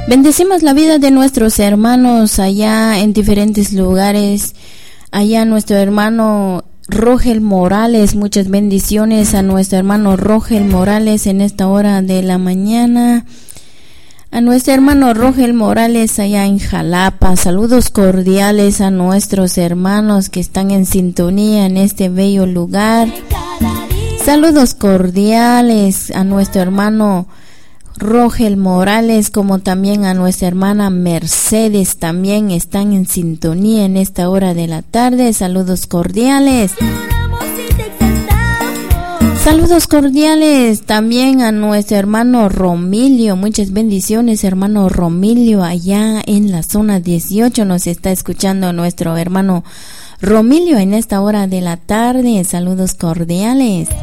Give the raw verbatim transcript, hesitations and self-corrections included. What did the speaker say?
Bendecimos la vida de nuestros hermanos allá en diferentes lugares. Allá nuestro hermano Rogel Morales, muchas bendiciones a nuestro hermano Rogel Morales en esta hora de la mañana. A nuestro hermano Rogel Morales allá en Jalapa, saludos cordiales a nuestros hermanos que están en sintonía en este bello lugar. Saludos cordiales a nuestro hermano Rogel Morales, como también a nuestra hermana Mercedes, también están en sintonía en esta hora de la tarde. Saludos cordiales. Saludos cordiales también a nuestro hermano Romilio. Muchas bendiciones, hermano Romilio, allá en la zona dieciocho. Nos está escuchando nuestro hermano Romilio en esta hora de la tarde. Saludos cordiales.